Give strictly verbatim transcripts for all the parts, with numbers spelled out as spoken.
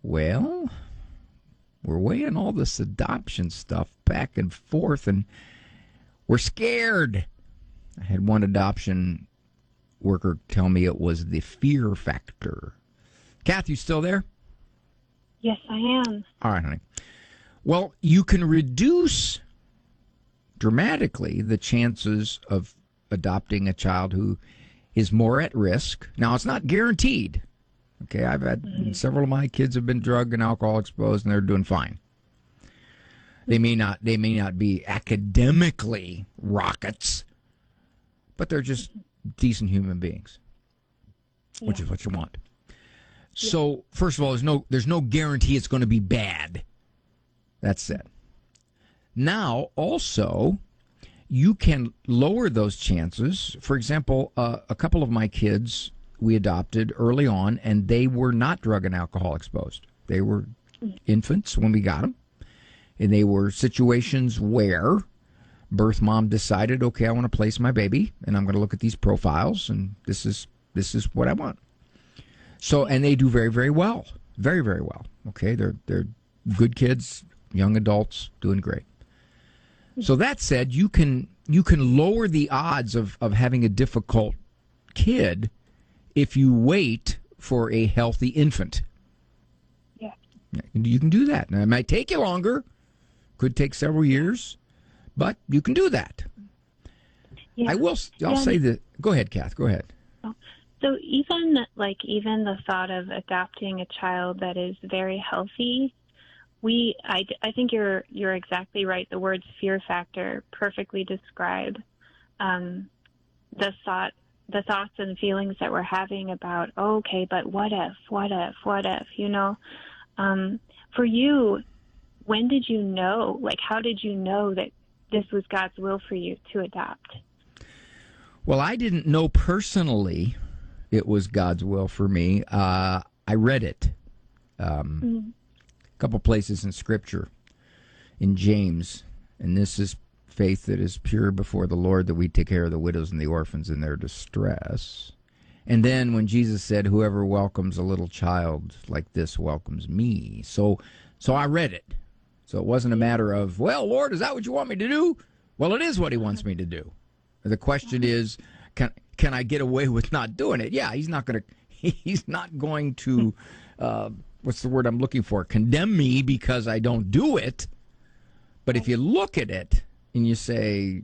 well, we're weighing all this adoption stuff back and forth, and we're scared. I had one adoption worker tell me it was the fear factor. Kath, you still there? Yes, I am. All right, honey. Well, you can reduce dramatically the chances of adopting a child who is more at risk. Now, it's not guaranteed. Okay, I've had mm-hmm. several of my kids have been drug and alcohol exposed, and they're doing fine. They may not they may not be academically rockets, but they're just decent human beings, yeah. which is what you want. Yeah. So, first of all, there's no there's no guarantee it's going to be bad. That's it. Now, also, you can lower those chances. For example, uh, a couple of my kids we adopted early on, and they were not drug and alcohol exposed. They were infants when we got them, and they were situations where birth mom decided, okay, I want to place my baby, and I'm going to look at these profiles, and this is this is what I want. So, and they do very, very well, very, very well. Okay, they're they're good kids, young adults, doing great. So that said, you can you can lower the odds of, of having a difficult kid if you wait for a healthy infant. Yeah. You can do that. Now, it might take you longer, could take several years, but you can do that. Yeah. I will. I'll yeah. say that. Go ahead, Kath. Go ahead. So even like even the thought of adopting a child that is very healthy, we I, I think you're you're exactly right. The words fear factor perfectly describe um, the thought. the thoughts and feelings that we're having about, oh, okay, but what if, what if, what if, you know? Um, for you, when did you know, like, how did you know that this was God's will for you to adopt? Well, I didn't know personally it was God's will for me. Uh, I read it. Um, mm-hmm. A couple places in Scripture, in James, and this is faith that is pure before the Lord, that we take care of the widows and the orphans in their distress. And then when Jesus said, whoever welcomes a little child like this welcomes me. So so I read it. So it wasn't a matter of, well, Lord, is that what you want me to do? Well, it is what he wants me to do. The question is, can can I get away with not doing it? Yeah, he's not going to he's not going to uh, what's the word I'm looking for? Condemn me because I don't do it. But if you look at it and you say,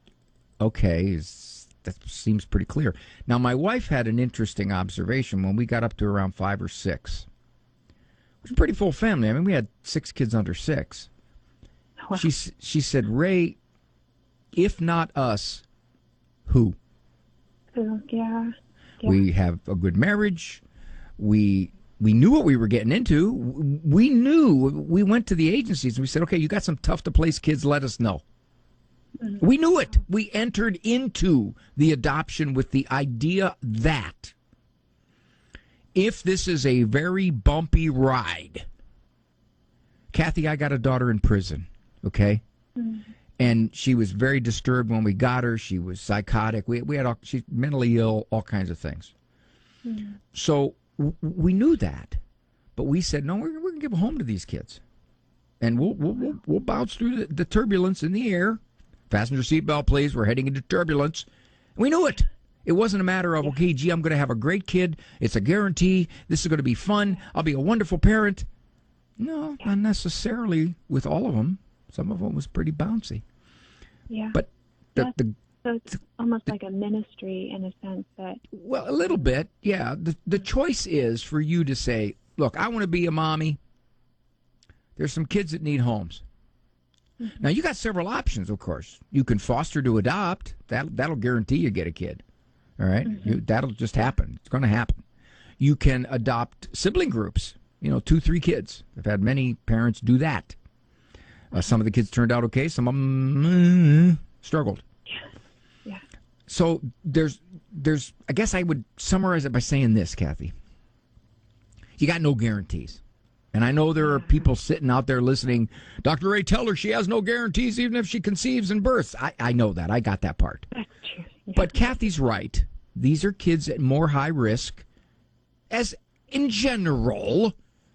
okay, that seems pretty clear. Now, my wife had an interesting observation when we got up to around five or six. It was a pretty full family. I mean, we had six kids under six. Wow. She, she said, Ray, if not us, who? Yeah. yeah. We have a good marriage. We we knew what we were getting into. We knew. We went to the agencies and we said, okay, you got some tough-to-place kids, let us know. We knew it. We entered into the adoption with the idea that if this is a very bumpy ride, Kathy, I got a daughter in prison, okay? Mm-hmm. And she was very disturbed when we got her. She was psychotic. We we had all, she's mentally ill, all kinds of things. Mm-hmm. So w- we knew that, but we said, no, we're, we're going to give a home to these kids, and we'll we'll we'll, we'll bounce through the, the turbulence in the air. Passenger seatbelt, please. We're heading into turbulence. We knew it. It wasn't a matter of, okay, gee, I'm going to have a great kid. It's a guarantee. This is going to be fun. I'll be a wonderful parent. No, not necessarily with all of them. Some of them was pretty bouncy. Yeah. But the, the, so it's almost the, like a ministry in a sense that... Well, a little bit, yeah. The, the choice is for you to say, look, I want to be a mommy. There's some kids that need homes. Mm-hmm. Now, you got several options, of course. You can foster to adopt. That, that'll guarantee you get a kid. All right? Mm-hmm. You, that'll just happen. It's going to happen. You can adopt sibling groups, you know, two, three kids. I've had many parents do that. Uh, some of the kids turned out okay. Some of them uh, struggled. Yeah. yeah. So there's, there's. I guess I would summarize it by saying this, Kathy. You got no guarantees. And I know there are people sitting out there listening, Doctor Ray, tell her she has no guarantees even if she conceives and births. I, I know that. I got that part. That's true. Yeah. But Kathy's right. These are kids at more high risk, as in general,